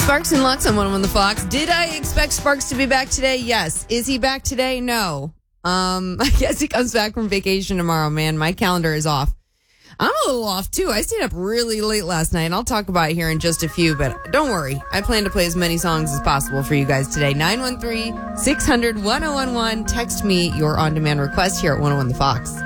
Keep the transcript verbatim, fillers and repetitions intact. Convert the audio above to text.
Sparks and Lux on one oh one The Fox. Did I expect Sparks to be back today? Yes. Is he back today? No. Um, I guess he comes back from vacation tomorrow, man. My calendar is off. I'm a little off, too. I stayed up really late last night, and I'll talk about it here in just a few, but don't worry. I plan to play as many songs as possible for you guys today. nine one three, six hundred, ten eleven. Text me your on-demand request here at one oh one The Fox.